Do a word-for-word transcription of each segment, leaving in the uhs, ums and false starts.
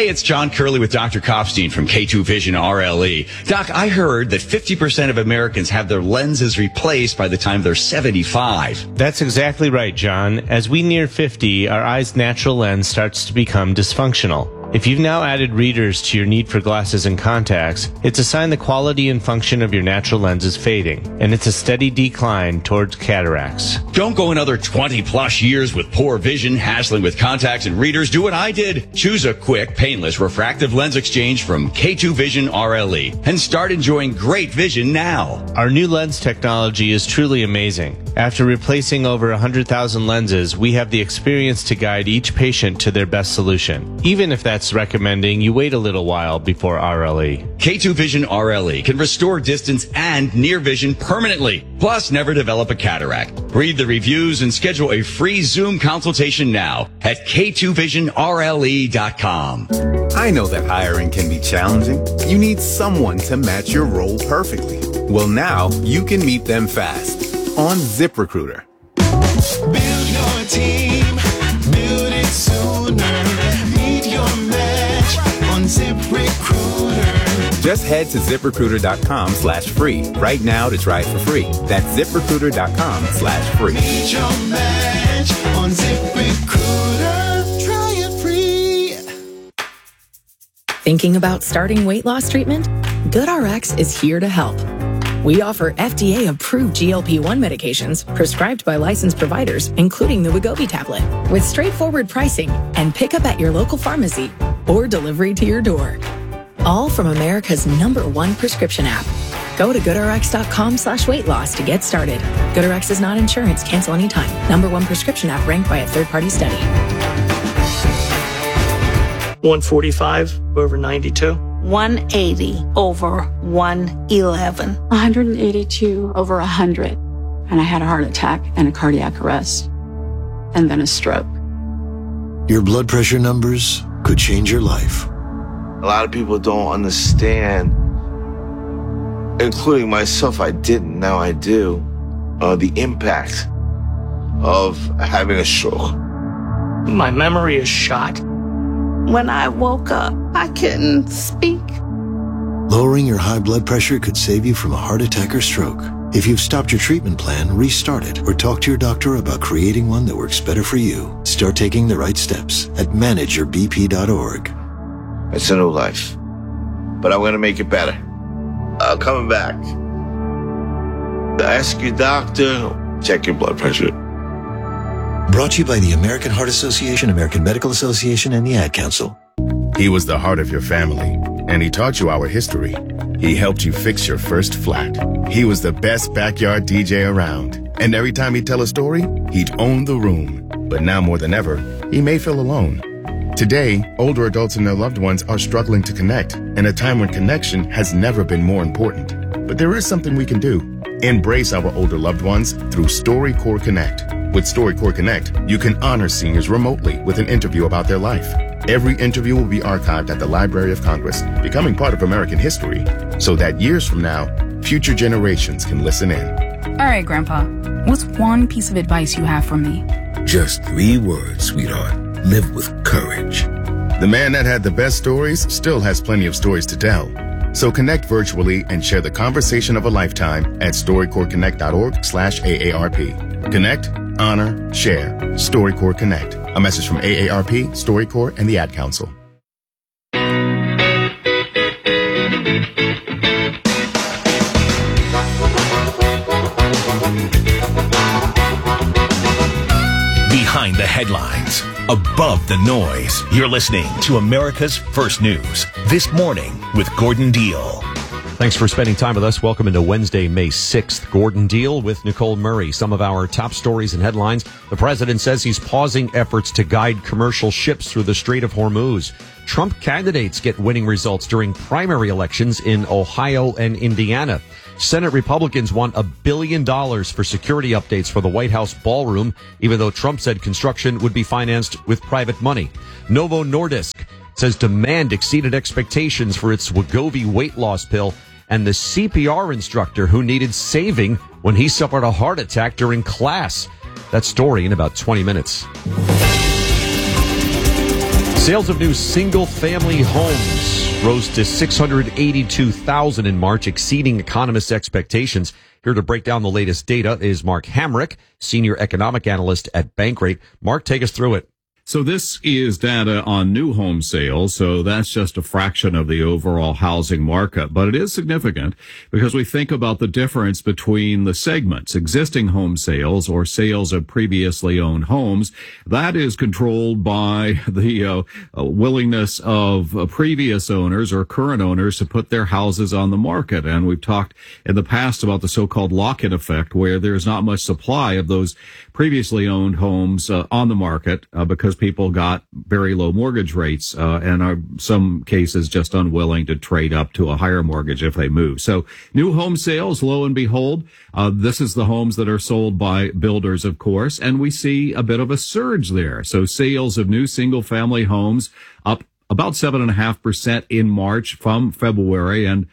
Hey, it's John Curley with Doctor Kopstein from K two Vision R L E. Doc, I heard that fifty percent of Americans have their lenses replaced by the time they're seventy-five. That's exactly right, John. As we near fifty, our eye's natural lens starts to become dysfunctional. If you've now added readers to your need for glasses and contacts, it's a sign the quality and function of your natural lens is fading, and it's a steady decline towards cataracts. Don't go another twenty plus years with poor vision, hassling with contacts and readers. Do what I did. Choose a quick, painless refractive lens exchange from K two Vision R L E and start enjoying great vision now. Our new lens technology is truly amazing. After replacing over one hundred thousand lenses, we have the experience to guide each patient to their best solution, even if that's recommending you wait a little while before R L E. K two Vision R L E can restore distance and near vision permanently, plus never develop a cataract. Read the reviews and schedule a free Zoom consultation now at K two vision R L E dot com. I know that hiring can be challenging. You need someone to match your role perfectly. Well, now you can meet them fast on ZipRecruiter. Build your team, build it sooner. Meet your match on ZipRecruiter. Just head to ZipRecruiter.com slash free right now to try it for free. That's ZipRecruiter.com slash free. Meet your match on ZipRecruiter. Try it free. Thinking about starting weight loss treatment? GoodRx is here to help. We offer F D A-approved G L P one medications prescribed by licensed providers, including the Wegovy tablet, with straightforward pricing and pickup at your local pharmacy or delivery to your door. All from America's number one prescription app. Go to GoodRx.com slash weight loss to get started. GoodRx is not insurance. Cancel anytime. Number one prescription app ranked by a third-party study. one forty-five over ninety-two. one eighty over one eleven. one hundred eighty-two over one hundred. And I had a heart attack and a cardiac arrest. And then a stroke. Your blood pressure numbers could change your life. A lot of people don't understand, including myself, I didn't, now I do, uh, the impact of having a stroke. My memory is shot. When I woke up, I couldn't speak. Lowering your high blood pressure could save you from a heart attack or stroke. If you've stopped your treatment plan, restart it or talk to your doctor about creating one that works better for you. Start taking the right steps at manage your b p dot org. It's a new life, but I'm going to make it better. Uh, coming back. Ask your doctor, check your blood pressure. Brought to you by the American Heart Association, American Medical Association, and the Ad Council. He was the heart of your family, and he taught you our history. He helped you fix your first flat. He was the best backyard D J around, and every time he'd tell a story, he'd own the room. But now more than ever, he may feel alone. Today, older adults and their loved ones are struggling to connect, in a time when connection has never been more important. But there is something we can do. Embrace our older loved ones through StoryCorps Connect. With StoryCorps Connect, you can honor seniors remotely with an interview about their life. Every interview will be archived at the Library of Congress, becoming part of American history, so that years from now, future generations can listen in. All right, Grandpa, what's one piece of advice you have for me? Just three words, sweetheart. Live with courage. The man that had the best stories still has plenty of stories to tell. So connect virtually and share the conversation of a lifetime at StoryCorpsConnect.org slash AARP. Connect, honor, share. StoryCorps Connect. A message from A A R P, StoryCorps, and the Ad Council. Behind the headlines, above the noise, you're listening to America's First News. This Morning with Gordon Deal. Thanks for spending time with us. Welcome into Wednesday, May sixth. Gordon Deal with Nicole Murray. Some of our top stories and headlines. The president says he's pausing efforts to guide commercial ships through the Strait of Hormuz. Trump candidates get winning results during primary elections in Ohio and Indiana. Senate Republicans want a billion dollars for security updates for the White House ballroom, even though Trump said construction would be financed with private money. Novo Nordisk says demand exceeded expectations for its Wegovy weight loss pill, and the C P R instructor who needed saving when he suffered a heart attack during class. That story in about twenty minutes. Sales of new single-family homes rose to six hundred eighty-two thousand in March, exceeding economists' expectations. Here to break down the latest data is Mark Hamrick, Senior Economic Analyst at Bankrate. Mark, take us through it. So this is data on new home sales, so that's just a fraction of the overall housing market. But it is significant because we think about the difference between the segments, existing home sales or sales of previously owned homes. That is controlled by the uh, uh, willingness of uh, previous owners or current owners to put their houses on the market. And we've talked in the past about the so-called lock-in effect, where there's not much supply of those previously owned homes uh, on the market uh, because people got very low mortgage rates uh, and are some cases just unwilling to trade up to a higher mortgage if they move. So new home sales, lo and behold, uh, this is the homes that are sold by builders, of course, and we see a bit of a surge there. So sales of new single family homes up about seven and a half percent in March from February, and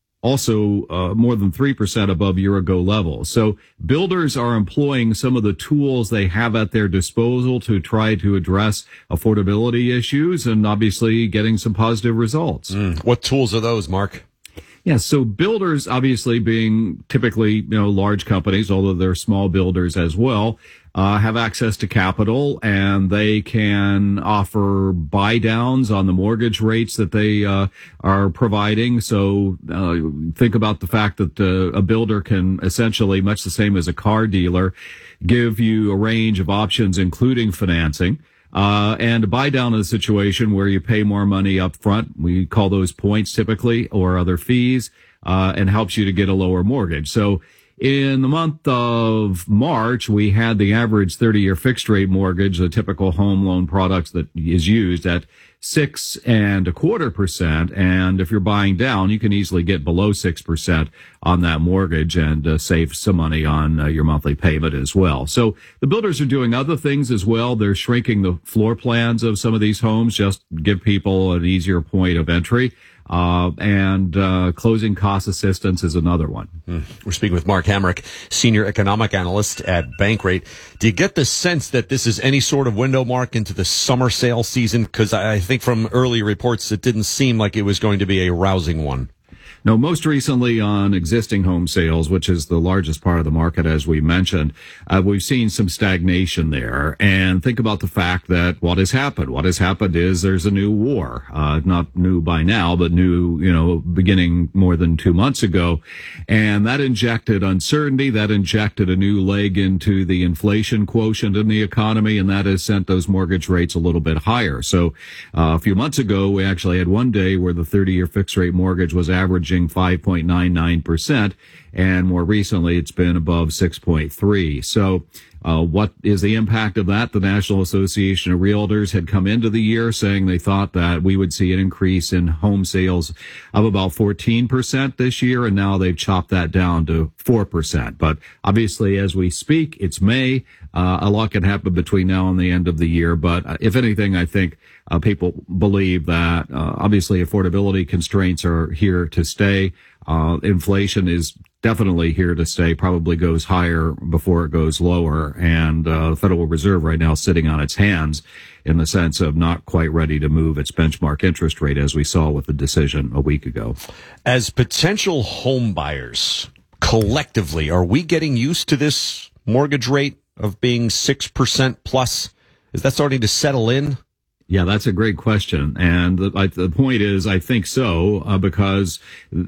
also uh, more than three percent above year-ago levels. So builders are employing some of the tools they have at their disposal to try to address affordability issues and obviously getting some positive results. Mm. What tools are those, Mark? Yeah, so builders, obviously being typically, you know, large companies, although they're small builders as well, uh, have access to capital, and they can offer buy downs on the mortgage rates that they uh, are providing. So uh, think about the fact that uh, a builder can essentially, much the same as a car dealer, give you a range of options, including financing. Uh, and a buy down is a situation where you pay more money up front. We call those points typically, or other fees, uh, and helps you to get a lower mortgage. So in the month of March, we had the average thirty-year fixed rate mortgage, the typical home loan product that is used, at six and a quarter percent. And if you're buying down, you can easily get below six percent on that mortgage and uh, save some money on uh, your monthly payment as well. So the builders are doing other things as well. They're shrinking the floor plans of some of these homes, just give people an easier point of entry. Uh, and, uh, closing cost assistance is another one. Mm. We're speaking with Mark Hamrick, Senior Economic Analyst at Bankrate. Do you get the sense that this is any sort of window, Mark, into the summer sale season? Because I think from early reports, it didn't seem like it was going to be a rousing one. No, most recently on existing home sales, which is the largest part of the market, as we mentioned, uh, we've seen some stagnation there. And think about the fact that what has happened. What has happened is there's a new war, uh, not new by now, but new, you know, beginning more than two months ago. And that injected uncertainty. That injected a new leg into the inflation quotient in the economy. And that has sent those mortgage rates a little bit higher. So uh, a few months ago, we actually had one day where the thirty-year fixed rate mortgage was averaging five point nine nine percent, and more recently it's been above six point three. So uh, what is the impact of that? The National Association of Realtors had come into the year saying they thought that we would see an increase in home sales of about fourteen percent this year, and now they've chopped that down to four percent. But obviously, as we speak, it's May. Uh, a lot can happen between now and the end of the year. But uh, if anything, I think uh, people believe that uh, obviously affordability constraints are here to stay. Uh, inflation is definitely here to stay, probably goes higher before it goes lower. And uh, the Federal Reserve right now is sitting on its hands in the sense of not quite ready to move its benchmark interest rate, as we saw with the decision a week ago. As potential home buyers, collectively, are we getting used to this mortgage rate of being six percent plus? Is that starting to settle in? Yeah, that's a great question. And the, I, the point is, I think so, uh, because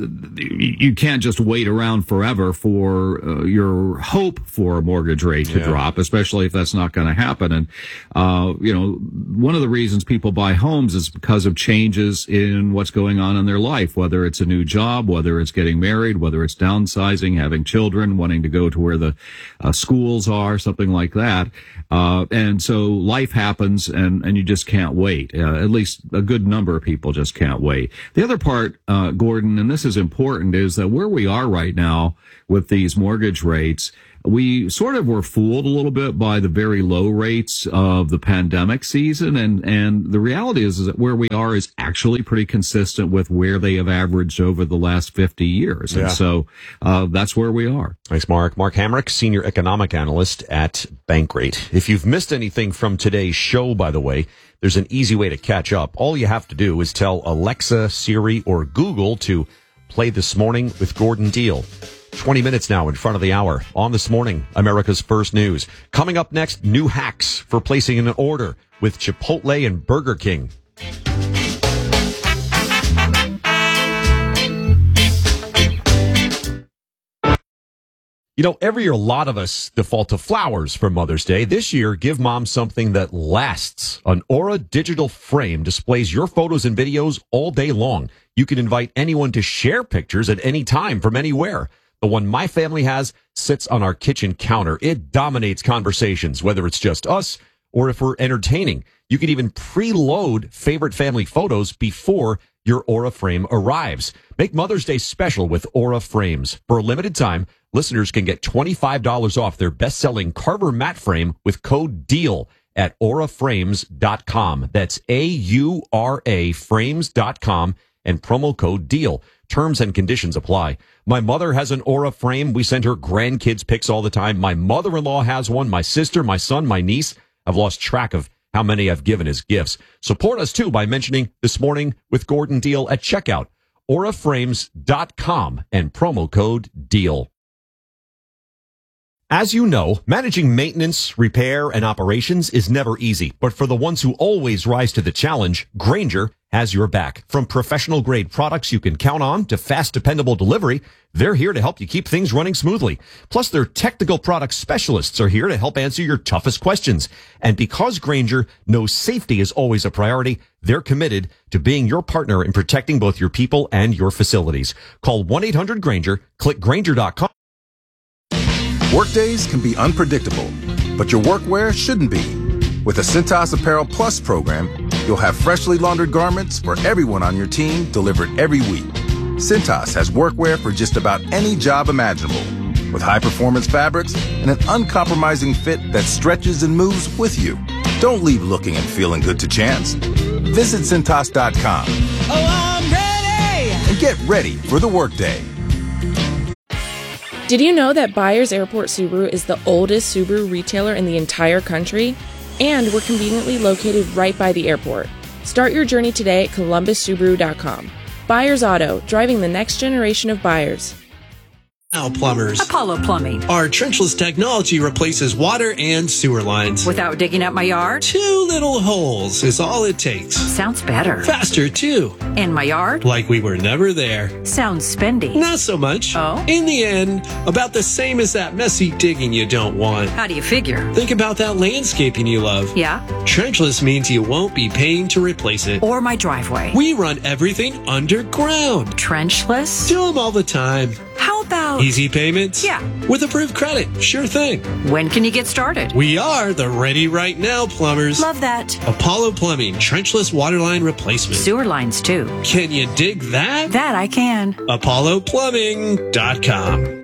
you can't just wait around forever for uh, your hope for a mortgage rate to Yeah. drop, especially if that's not going to happen. And, uh, you know, one of the reasons people buy homes is because of changes in what's going on in their life, whether it's a new job, whether it's getting married, whether it's downsizing, having children, wanting to go to where the uh, schools are, something like that. Uh, and so life happens and, and you just can't wait. Uh, at least a good number of people just can't wait. The other part, uh, Gordon, and this is important, is that where we are right now with these mortgage rates, we sort of were fooled a little bit by the very low rates of the pandemic season. And, and the reality is, is that where we are is actually pretty consistent with where they have averaged over the last fifty years. Yeah. And so uh, that's where we are. Thanks, Mark. Mark Hamrick, Senior Economic Analyst at Bankrate. If you've missed anything from today's show, by the way, there's an easy way to catch up. All you have to do is tell Alexa, Siri, or Google to play This Morning with Gordon Deal. twenty minutes now in front of the hour on This Morning, America's First News. Coming up next, new hacks for placing an order with Chipotle and Burger King. You know, every year a lot of us default to flowers for Mother's Day. This year, give mom something that lasts. An Aura digital frame displays your photos and videos all day long. You can invite anyone to share pictures at any time from anywhere. The one my family has sits on our kitchen counter. It dominates conversations, whether it's just us or if we're entertaining. You can even preload favorite family photos before your Aura frame arrives. Make Mother's Day special with Aura frames. For a limited time, listeners can get twenty-five dollars off their best-selling Carver mat frame with code DEAL at aura frames dot com. That's A U R A frames dot com and promo code DEAL. Terms and conditions apply. My mother has an Aura frame. We send her grandkids pics all the time. My mother-in-law has one. My sister, my son, my niece. I've lost track of how many I've given as gifts. Support us, too, by mentioning This Morning with Gordon Deal at checkout. aura frames dot com and promo code DEAL. As you know, managing maintenance, repair, and operations is never easy. But for the ones who always rise to the challenge, Grainger has your back. From professional-grade products you can count on to fast, dependable delivery, they're here to help you keep things running smoothly. Plus, their technical product specialists are here to help answer your toughest questions. And because Grainger knows safety is always a priority, they're committed to being your partner in protecting both your people and your facilities. Call one eight hundred Grainger, click Grainger dot com. Workdays can be unpredictable, but your workwear shouldn't be. With the Cintas Apparel Plus program, you'll have freshly laundered garments for everyone on your team delivered every week. Cintas has workwear for just about any job imaginable, with high-performance fabrics and an uncompromising fit that stretches and moves with you. Don't leave looking and feeling good to chance. Visit Cintas dot com. Oh, I'm ready! And get ready for the workday. Did you know that Byers Airport Subaru is the oldest Subaru retailer in the entire country? And we're conveniently located right by the airport. Start your journey today at columbus subaru dot com. Byers Auto, driving the next generation of buyers. Now Plumbers. Apollo Plumbing. Our trenchless technology replaces water and sewer lines. Without digging up my yard? Two little holes is all it takes. Sounds better. Faster, too. And my yard? Like we were never there. Sounds spendy. Not so much. Oh? In the end, about the same as that messy digging you don't want. How do you figure? Think about that landscaping you love. Yeah? Trenchless means you won't be paying to replace it. Or my driveway. We run everything underground. Trenchless? Do them all the time. How about... Easy payments? Yeah. With approved credit. Sure thing. When can you get started? We are the Ready Right Now Plumbers. Love that. Apollo Plumbing, trenchless waterline replacement. Sewer lines, too. Can you dig that? That I can. apollo plumbing dot com.